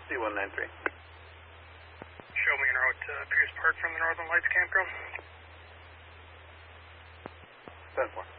C193. Show me en route to Pierce Park from the Northern Lights campground. 10-4.